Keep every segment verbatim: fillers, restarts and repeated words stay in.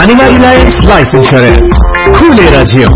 Anima Reliance Life Insurance. खुलेर जियौं।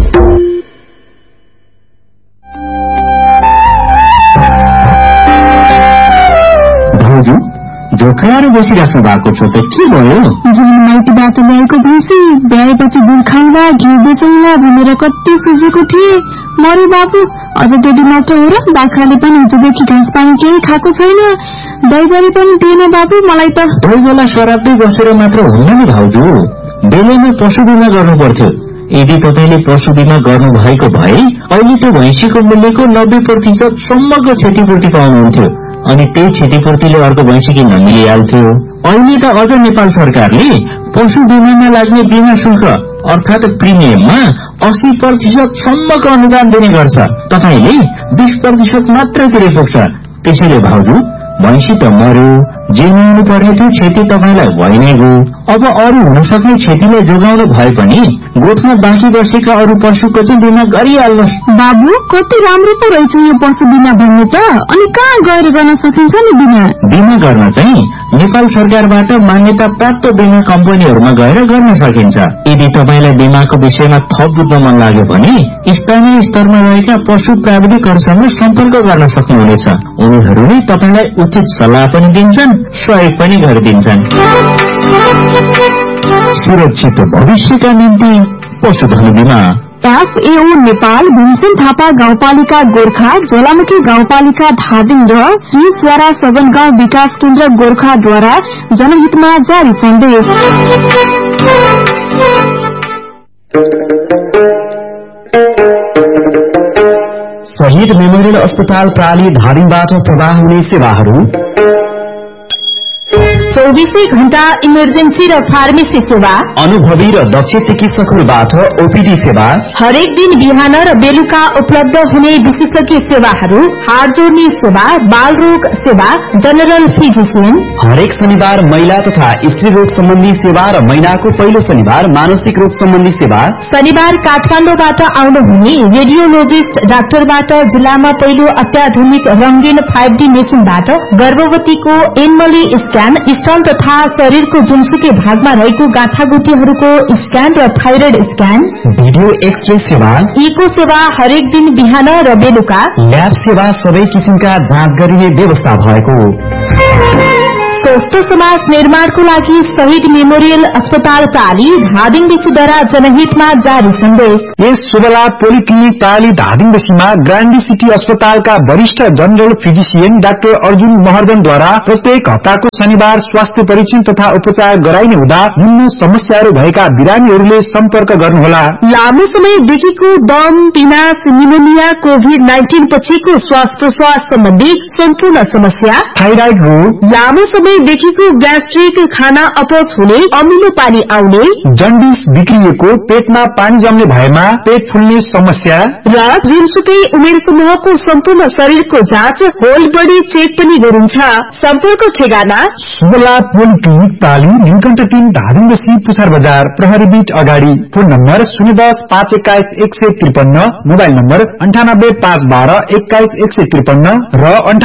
भाउजू धोकाएर बसिराख्नु भएको छ त के भयो? जुन माइतीबाट ल्याएको भैँसी ब्याएपछि दुध खाउँदा घिउ बेचौँला भनेर कति सोचेको थिए। मरे बाबु, अझ त्यति मात्र हो र? बाख्राले पनि हिजोदेखि घाँस पानी केही खाएको छैन। दैवले पनि दिएन बाबु मलाई त। दैवलाई शराबमै बसेर मात्र हुन्न नि भाउजू, बेलैमा पशु बिमा गर्नु पर्थ्यो। यदि तपाईले पशु बिमा गर्नु भएको भए अहिले त्यो भैँसीको मूल्यको नब्बे प्रतिशत सम्मको क्षतिपूर्ति पाउनुहुन्थ्यो अनि त्यही क्षतिपूर्तिले अर्को भैँसी किन्न मिलिहाल्थ्यो। अहिले त अझ नेपाल सरकारले पशु बिमामा लाग्ने बिमा शुल्क अर्थात प्रिमियममा अस्सी प्रतिशत सम्मको अनुदान दिने गर्छ। तपाईले बीस प्रतिशत मात्र तिरे पुग्छ। त्यसैले भाउजू भैँसी त मर्यो, जिम्माउनु पर्ने थियो क्षति तपाईलाई भइ नै गयो। अब अरू हुन सक्ने क्षतिलाई जोगाउनु भए पनि गोठमा बाँकी बसेका अरू पशुको चाहिँ बिमा गरिहाल्नुहोस्। बाबु कति राम्रो पो रहेछ यो पशु बिमा भन्ने त। अनि कहाँ गएर गर्न सकिन्छ नि बिमा? बिमा गर्न चाहिँ नेपाल सरकारबाट मान्यता प्राप्त बिमा कम्पनीहरूमा गएर गर्न सकिन्छ। यदि तपाईलाई बिमाको विषयमा थप बुझ्न मन लाग्यो भने स्थानीय स्तरमा रहेका पशु प्राविधिकहरूसँग सम्पर्क गर्न सक्नुहुनेछ। उनीहरूले तपाईलाई उचित सल्लाह पनि दिन्छन्, सहयोग पनि गरिदिन्छन्। सुरक्षित भविष्यका निम्ति पशुधन बिमा। एफएओ नेपाल, भीमसेन थापा गाउँपालिका गोर्खा, ज्वालामुखी गाउँपालिका धादिङ र श्री स्यारा सगन गाउँ विकास केन्द्र गोर्खाद्वारा जनहितमा जारी सन्देश। शहीद मेमोरियल अस्पताल प्राली धादिङबाट प्रवाह हुने सेवाहरू: चौबीसै घण्टा इमर्जेन्सी र फार्मेसी सेवा, अनुभवी र दक्ष चिकित्सकहरूबाट ओपीडी सेवा, हरेक दिन बिहान र बेलुका उपलब्ध हुने विशेषज्ञ सेवाहरू, हात जोड्ने सेवा, बाल रोग सेवा, जनरल फिजिशियन, हरेक शनिबार महिला तथा स्त्री रोग सम्बन्धी सेवा र महिनाको पहिलो शनिबार मानसिक रोग सम्बन्धी सेवा, शनिबार काठमाडौँबाट आउनुहुने रेडियोलोजिस्ट डाक्टरबाट जिल्लामा पहिलो अत्याधुनिक रंगीन फाइभ डी मेसिनबाट गर्भवतीको एनमली स्क्यान, स्थल तथा शरीरको जुनसुकै भागमा रहेको गाँठागुटीहरूको स्क्यान र थाइरोइड स्क्यान, भिडियो एक्सरे सेवा, इको सेवा हरेक दिन बिहान र बेलुका, ल्याब सेवा, सबै किसिमका जाँच गरिने व्यवस्था भएको। स्वस्थ समाज निर्माणको लागि शहीद मेमोरियल अस्पताल प्राली धादिङबेसीद्वारा जनहितमा जारी सन्देश। यस शुभलाभ पोलिक्लिनिक प्राली धादिङबेसीमा ग्रान्डी सिटी अस्पतालका वरिष्ठ जनरल फिजिशियन डाक्टर अर्जुन महर्जनद्वारा प्रत्येक हप्ताको शनिबार स्वास्थ्य परीक्षण तथा उपचार गराइने हुँदा निम्न समस्याहरू भएका बिरामीहरूले सम्पर्क गर्नुहोला। लामो समयदेखिको दम, पिनास, निमोनिया, कोभिड नाइन्टीन पछिको श्वास प्रश्वास सम्बन्धी सम्पूर्ण समस्या, थाइराइड रोग, लामो समयदेखिको ग्यास्ट्रिक, खाना अपच हुने, अमिलो पानी आउने, जन्डिस, बिग्रिएको पेटमा पानी जम्ने भएमा पेट फुल्ने समस्या र जुनसुकै उमेर समूहको सम्पूर्ण शरीरको जाँच, होल बडी चेक पनि गरिन्छ। सम्पर्क ठेगाना शुभलाभ पोलिक्लिनिक प्राली, नीलकण्ठ तीन, धादिङबेसी, पुछार बजार, प्रहरी बीट अगाडि। फोन नम्बर शून्य दस पाँच एक्काइस एक सय त्रिपन्न, मोबाइल नम्बर अन्ठानब्बे पाँच बाह्र एक्काइस एक सय त्रिपन्न र